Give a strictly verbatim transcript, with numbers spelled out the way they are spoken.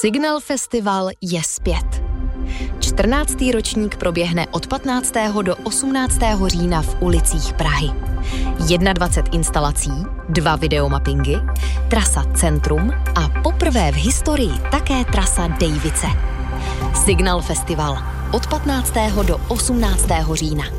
Signal Festival je zpět. čtrnáctý ročník proběhne od patnáctého do osmnáctého října v ulicích Prahy. dvacet jedna instalací, dva videomappingy, trasa Centrum a poprvé v historii také trasa Dejvice. Signal Festival od patnáctého do osmnáctého října.